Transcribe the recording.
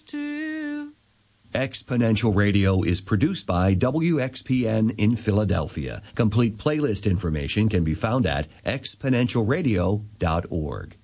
to. Exponential Radio is produced by WXPN in Philadelphia. Complete playlist information can be found at exponentialradio.org.